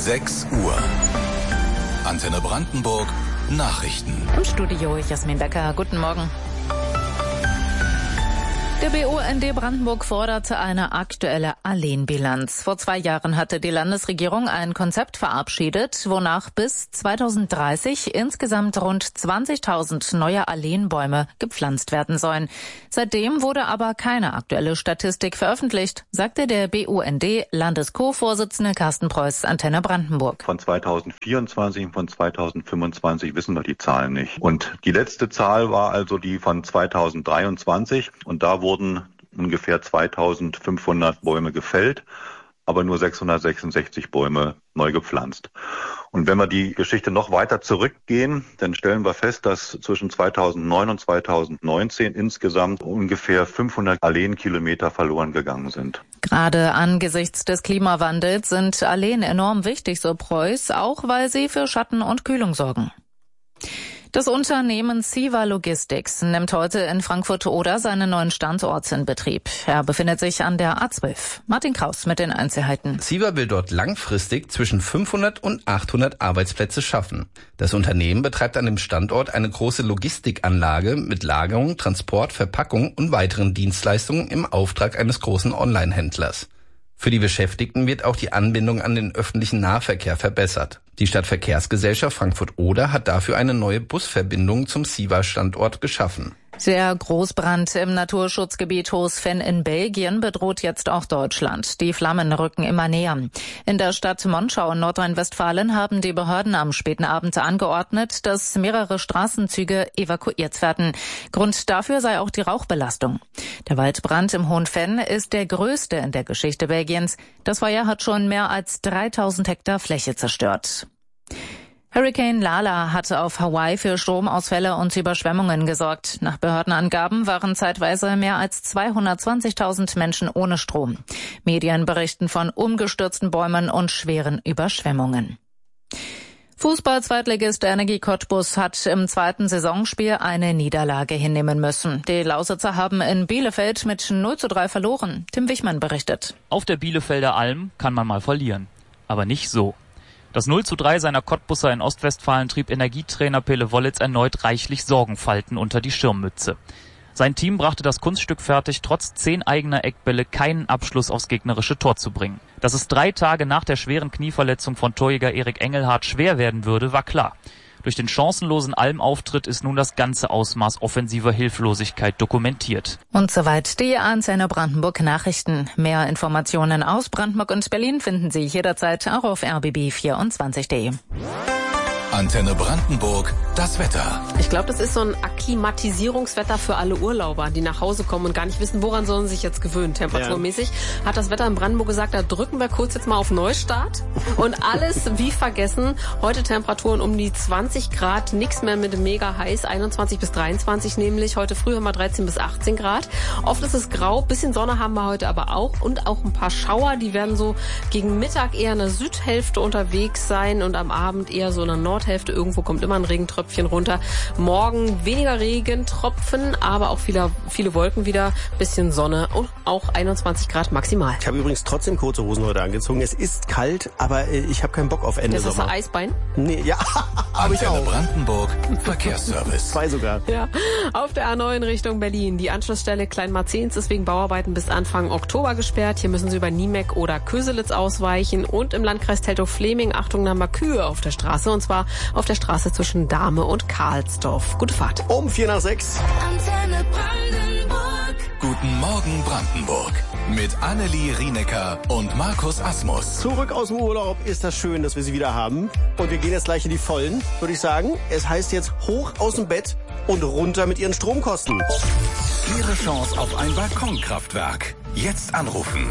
6 Uhr. Antenne Brandenburg, Nachrichten. Im Studio Jasmin Becker, guten Morgen. Der BUND Brandenburg forderte eine aktuelle Alleenbilanz. Vor 2 Jahren hatte die Landesregierung ein Konzept verabschiedet, wonach bis 2030 insgesamt rund 20.000 neue Alleenbäume gepflanzt werden sollen. Seitdem wurde aber keine aktuelle Statistik veröffentlicht, sagte der BUND-Landes-Co-Vorsitzende Carsten Preuß, Antenne Brandenburg. Von 2024 und von 2025 wissen wir die Zahlen nicht. Und die letzte Zahl war also die von 2023 und da wurden ungefähr 2.500 Bäume gefällt, aber nur 666 Bäume neu gepflanzt. Und wenn wir die Geschichte noch weiter zurückgehen, dann stellen wir fest, dass zwischen 2009 und 2019 insgesamt ungefähr 500 Alleenkilometer verloren gegangen sind. Gerade angesichts des Klimawandels sind Alleen enorm wichtig, so Preuß, auch weil sie für Schatten und Kühlung sorgen. Das Unternehmen CEVA Logistics nimmt heute in Frankfurt-Oder seinen neuen Standort in Betrieb. Er befindet sich an der A12. Martin Kraus mit den Einzelheiten. CEVA will dort langfristig zwischen 500 und 800 Arbeitsplätze schaffen. Das Unternehmen betreibt an dem Standort eine große Logistikanlage mit Lagerung, Transport, Verpackung und weiteren Dienstleistungen im Auftrag eines großen Online-Händlers. Für die Beschäftigten wird auch die Anbindung an den öffentlichen Nahverkehr verbessert. Die Stadtverkehrsgesellschaft Frankfurt-Oder hat dafür eine neue Busverbindung zum CEVA-Standort geschaffen. Der Großbrand im Naturschutzgebiet Hoos-Venn in Belgien bedroht jetzt auch Deutschland. Die Flammen rücken immer näher. In der Stadt Monschau in Nordrhein-Westfalen haben die Behörden am späten Abend angeordnet, dass mehrere Straßenzüge evakuiert werden. Grund dafür sei auch die Rauchbelastung. Der Waldbrand im Hohen-Venn ist der größte in der Geschichte Belgiens. Das Feuer hat schon mehr als 3.000 Hektar Fläche zerstört. Hurricane Lala hatte auf Hawaii für Stromausfälle und Überschwemmungen gesorgt. Nach Behördenangaben waren zeitweise mehr als 220.000 Menschen ohne Strom. Medien berichten von umgestürzten Bäumen und schweren Überschwemmungen. Fußball-Zweitligist Energie Cottbus hat im 2. Saisonspiel eine Niederlage hinnehmen müssen. Die Lausitzer haben in Bielefeld mit 0:3 verloren. Tim Wichmann berichtet. Auf der Bielefelder Alm kann man mal verlieren, aber nicht so. Das 0:3 seiner Cottbusser in Ostwestfalen trieb Energietrainer Pele Wollitz erneut reichlich Sorgenfalten unter die Schirmmütze. Sein Team brachte das Kunststück fertig, trotz 10 eigener Eckbälle keinen Abschluss aufs gegnerische Tor zu bringen. Dass es 3 Tage nach der schweren Knieverletzung von Torjäger Erik Engelhardt schwer werden würde, war klar. Durch den chancenlosen Almauftritt ist nun das ganze Ausmaß offensiver Hilflosigkeit dokumentiert. Und soweit die Antenne Brandenburg Nachrichten. Mehr Informationen aus Brandenburg und Berlin finden Sie jederzeit auch auf rbb24.de. Antenne Brandenburg, das Wetter. Ich glaube, das ist so ein Akklimatisierungswetter für alle Urlauber, die nach Hause kommen und gar nicht wissen, woran sollen sie sich jetzt gewöhnen. Temperaturmäßig hat das Wetter in Brandenburg gesagt, da drücken wir kurz jetzt mal auf Neustart und alles wie vergessen. Heute Temperaturen um die 20 Grad, nichts mehr mit mega heiß, 21 bis 23 nämlich. Heute früh haben wir 13 bis 18 Grad. Oft ist es grau, bisschen Sonne haben wir heute aber auch und auch ein paar Schauer, die werden so gegen Mittag eher in der Südhälfte unterwegs sein und am Abend eher so in der Nordhälfte. Irgendwo kommt immer ein Regentröpfchen runter. Morgen weniger Regentropfen, aber auch viele Wolken wieder. Bisschen Sonne und auch 21 Grad maximal. Ich habe übrigens trotzdem kurze Hosen heute angezogen. Es ist kalt, aber ich habe keinen Bock auf Ende Sommer. Das ist ein Eisbein? Nee, ja, habe ich auch. Brandenburg, Verkehrsservice. 2 sogar. Ja, auf der A9 Richtung Berlin. Die Anschlussstelle Kleinmarzens ist wegen Bauarbeiten bis Anfang Oktober gesperrt. Hier müssen Sie über Niemeck oder Köselitz ausweichen. Und im Landkreis Teltow-Fleming, Achtung, da mal Kühe auf der Straße. Und zwar auf der Straße zwischen Dahme und Karlsdorf. Gute Fahrt. Um 4:06. Antenne Brandenburg. Guten Morgen Brandenburg. Mit Annelie Rienecker und Markus Asmus. Zurück aus dem Urlaub ist das schön, dass wir sie wieder haben. Und wir gehen jetzt gleich in die Vollen, würde ich sagen. Es heißt jetzt hoch aus dem Bett und runter mit ihren Stromkosten. Ihre Chance auf ein Balkonkraftwerk. Jetzt anrufen.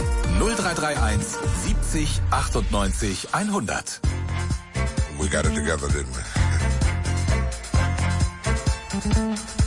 0331 70 98 100. We got it together, didn't we?